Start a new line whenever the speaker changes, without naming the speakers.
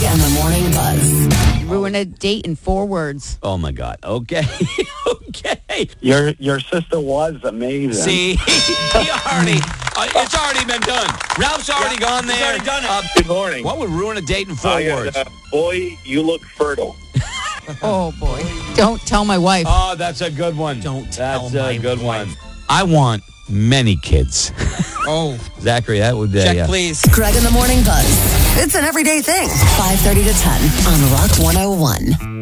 and the Morning Buzz.
Ruin a date in 4 words.
Oh, my God. Okay. Okay.
Your sister was amazing.
See, it's already been done. Ralph's already gone there.
He's already done it.
Good morning.
What would ruin a date in 4 words?
Boy, you look fertile.
Oh, boy. Don't tell my wife.
Oh, that's a good one.
Don't tell
That's
my
a good
wife.
one. I want many kids.
Oh,
Zachary, that would
check,
yeah.
please.
Greg and the Morning Buzz. It's an everyday thing. 5:30 to 10 on Rock 101.